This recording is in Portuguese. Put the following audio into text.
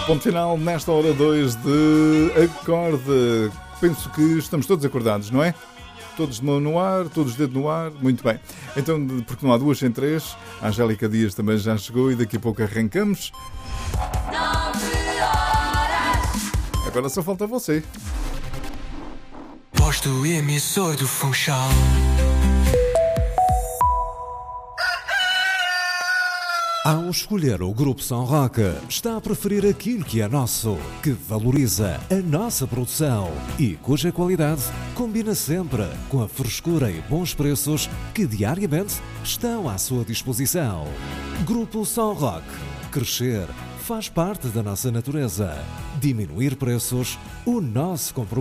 Ponto final nesta hora 2 de Acorde. Penso que estamos todos acordados, não é? Todos de mão no ar, todos de dedo no ar. Muito bem. Então, porque não há duas sem três, a Angélica Dias também já chegou e daqui a pouco arrancamos. 9 horas. Agora só falta você. Posto emissor do Funchal. Ao escolher o Grupo São Roque, está a preferir aquilo que é nosso, que valoriza a nossa produção e cuja qualidade combina sempre com a frescura e bons preços que diariamente estão à sua disposição. Grupo São Roque. Crescer faz parte da nossa natureza. Diminuir preços, o nosso compromisso.